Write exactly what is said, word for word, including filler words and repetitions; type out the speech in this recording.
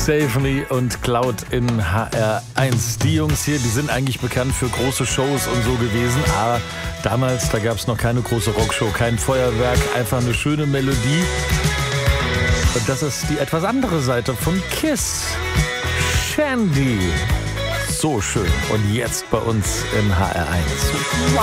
Save Me und Cloud in H R eins. Die Jungs hier, die sind eigentlich bekannt für große Shows und so gewesen, aber damals, da gab es noch keine große Rockshow, kein Feuerwerk, einfach eine schöne Melodie. Und das ist die etwas andere Seite von Kiss. Shandy. So schön. Und jetzt bei uns in H R eins.